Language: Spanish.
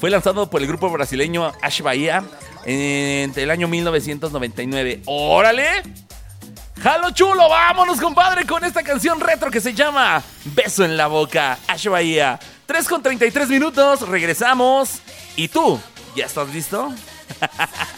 Fue lanzado por el grupo brasileño Ash Bahía en el año 1999. ¡Órale! ¡Jalo chulo! ¡Vámonos, compadre! Con esta canción retro que se llama Beso en la Boca, Ash Bahía. 3:33 minutos, regresamos. ¿Y tú? ¿Ya estás listo?